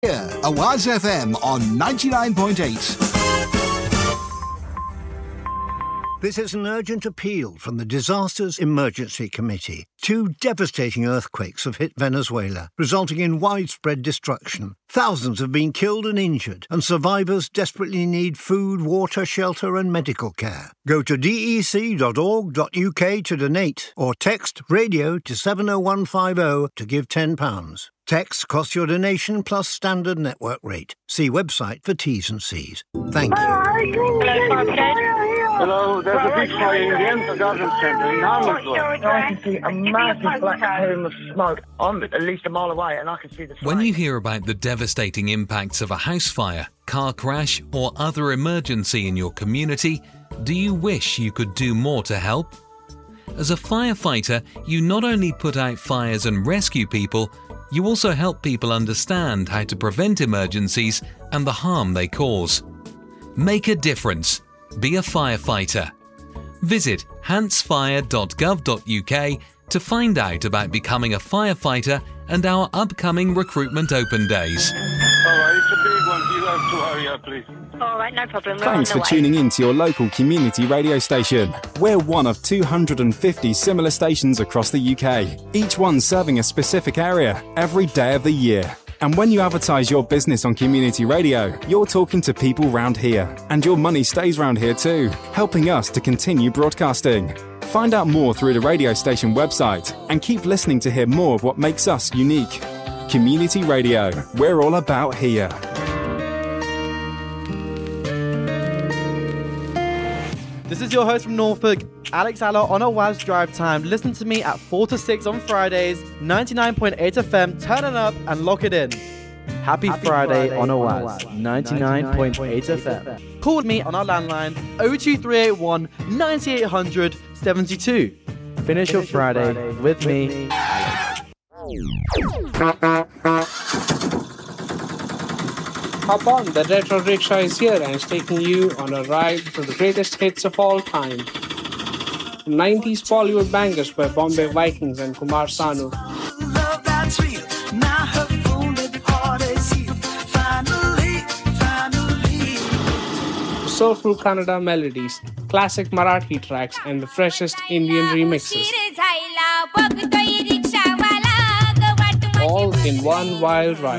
Here, Awaz FM on 99.8. This is an urgent appeal from the Disasters Emergency Committee. 2 devastating earthquakes have hit Venezuela, resulting in widespread destruction. Thousands have been killed and injured, and survivors desperately need food, water, shelter and medical care. Go to dec.org.uk to donate, or text radio to 70150 to give £10. Texts cost your donation plus standard network rate. See website for T's and C's. Thank you. Hello, there's a big fire in the Enfield Garden Centre in Hartlepool. I can see a massive black plume of smoke. I'm at least a mile away and I can see the flame. When you hear about the devastating impacts of a house fire, car crash or other emergency in your community, do you wish you could do more to help? As a firefighter, you not only put out fires and rescue people, you also help people understand how to prevent emergencies and the harm they cause. Make a difference. Be a firefighter. Visit hantsfire.gov.uk to find out about becoming a firefighter and our upcoming recruitment open days. All right, it's a big one. You have to hurry up, please. All right, no problem. Thanks for tuning in to your local community radio station. We're one of 250 similar stations across the UK, each one serving a specific area every day of the year. And when you advertise your business on community radio, you're talking to people round here. And your money stays round here too, helping us to continue broadcasting. Find out more through the radio station website and keep listening to hear more of what makes us unique. Community Radio, we're all about here. This is your host from Norfolk, Alex Aller on Awaz Drive Time. Listen to me at 4 to 6 on Fridays, 99.8 FM, turn it up and lock it in. Happy Friday on Awaz, 99.8 FM. Call me on our landline 02381 9800 72. Finish your Friday with me, Alex. Hop on, the Retro Rickshaw is here and is taking you on a ride through the greatest hits of all time. 90s Bollywood bangers by Bombay Vikings and Kumar Sanu. Soulful Kannada melodies, classic Marathi tracks and the freshest Indian remixes. All in one wild ride.